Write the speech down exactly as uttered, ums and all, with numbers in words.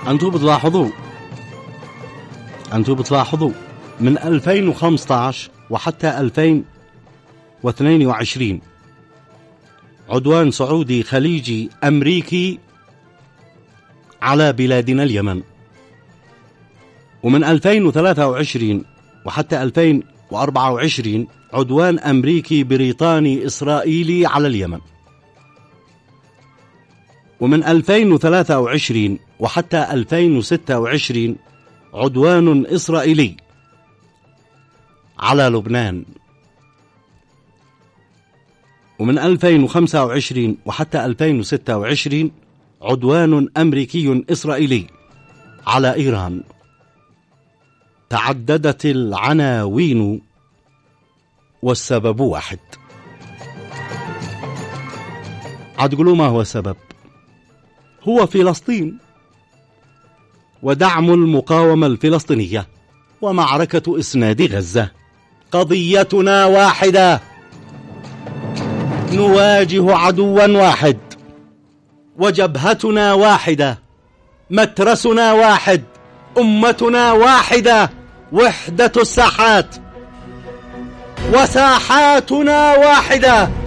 أنتم بتلاحظوا أنتم بتلاحظوا من ألفين وخمسة عشر وحتى ألفين واثنين وعشرين عدوان سعودي خليجي أمريكي على بلادنا اليمن، ومن ألفين وثلاثة وعشرين وحتى ألفين وأربعة وعشرين عدوان أمريكي بريطاني إسرائيلي على اليمن، ومن ألفين وثلاثة وعشرين وحتى ألفين وستة وعشرين عدوان إسرائيلي على لبنان، ومن ألفين وخمسة وعشرين وحتى ألفين وستة وعشرين عدوان أمريكي إسرائيلي على إيران. تعددت العناوين والسبب واحد. عتقولوا ما هو السبب؟ هو فلسطين ودعم المقاومة الفلسطينية ومعركة إسناد غزة. قضيتنا واحدة، نواجه عدوا واحد، وجبهتنا واحدة، مترسنا واحد، أمتنا واحدة، وحدة الساحات، وساحاتنا واحدة.